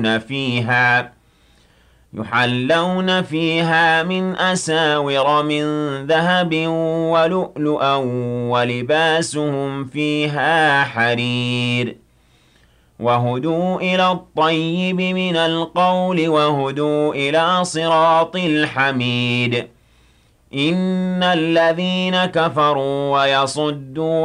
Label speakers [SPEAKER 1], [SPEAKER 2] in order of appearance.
[SPEAKER 1] يحلون فيها من أساور من ذهب ولؤلؤا ولباسهم فيها حرير وهدوا إلى الطيب من القول وهدوا إلى صراط الحميد إن الذين كفروا ويصدون